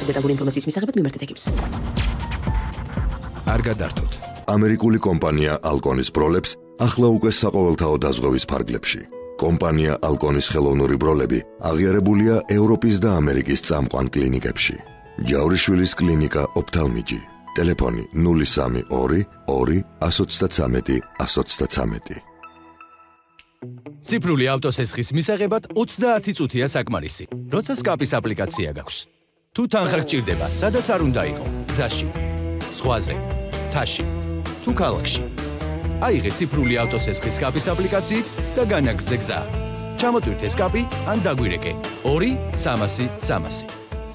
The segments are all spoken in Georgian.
ნახეთ დეტალური ინფორმაციის მისაღებად მიმართეთ ექიმს. არ გადართოთ. ამერიკული კომპანია ალკონის ბროლებს ახლა უკვე საყოველთაო დაზღვევის ფარგლებში. კომპანია ალკონის ხელოვნური ბროლები აღიარებულია ევროპის და ამერიკის წამყვან კლინიკებში. ჯავრიშვილის კლინიკა ოფთალმიჯი. ტელეფონი 032 2 133 133. ციფრული ავტოსესხის მისაღებად 30 წუთია საკმარისი. როცა სკაპის აპლიკაცია გაქვს. თუ თანხა გჭირდება, სადაც არ უნდა იყო, გზაში, ზღვაზე, თაში, თუ ქალაქში. აიღე ციფრული ავტოსესხის სკაპის აპლიკაციით და განაგრძე გზა. ჩამოტვირთე სკაპი ან დაგვირეკე 2 300 300.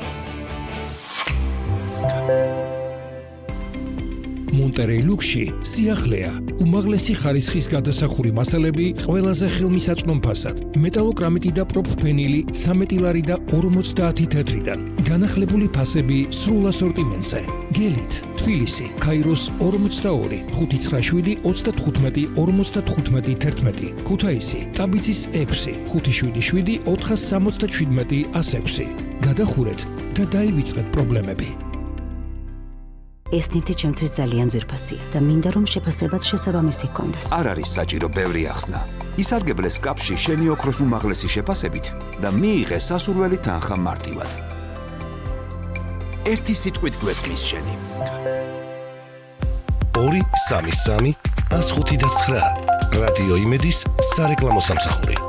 მონტერეი ლუქსში სიახლეა, უმაღლესი ხარისხის გადასახური მასალები ყველაზე ხელმისაწვდომ ფასად, მეტალოკრამიტი და პროფფენილი 13 ლარი და 50 თეთრიდან, განახლებული ფასები სრულ ასორტიმენტზე. გელით, თბილისი, ქაიროს 42, 597 35 55 11, ქუთაისი, ტაბიცის 6, 577 467 106. გადახურეთ და დაივიწყეთ პრობლემები. ეს ნივთი ჩემთვის ძალიან ძვირფასია და მინდა რომ შეფასებაც შესაბამისი ჰქონდეს. არ არის საჭირო ბევრი ახსნა. ისარგებლე სკაპში შენი ოქროს უმაღლესი შეფასებით და მიიღე სასურველი თანხა მარტივად. ერთი სიტყვით გვესმის შენი. 2 3 105 რადიო იმედის სარეკლამო სამსახური.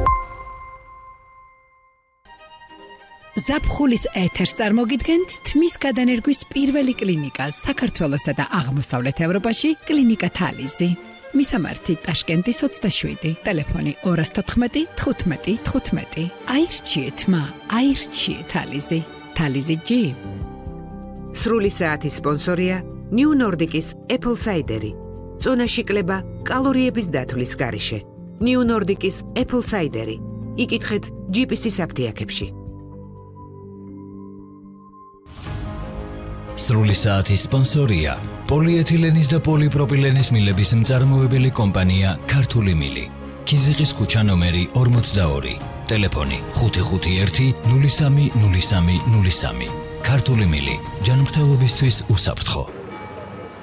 ზაფხულის ეთერს წარმოგიდგენთ თმის გადანერგვის პირველი კლინიკა საქართველოსა და აღმოსავლეთ ევროპაში კლინიკა თალიზი. მისამართი ტაშკენტის 27, ტელეფონი 214 15 15. აირჩიეთ თალიზი. თალიზი G. სრული საათის სპონსორია New Nordic-ის Apple Cider-ი. წონაში კლება კალორიების დათვლის გარეშე. New Nordic-ის Apple Cider-ი. იკითხეთ GPS-ის აფთიაქებში. სრული საათის სპონსორია პოლიეთილენის და პოლიპროპილენის მილების მწარმოებელი კომპანია ქართული მილი. ქიზიყის ქუჩა ნომერი 42, ტელეფონი 551 03 03 03. ქართული მილი, ჯანმრთელობისთვის უსაფრთხო.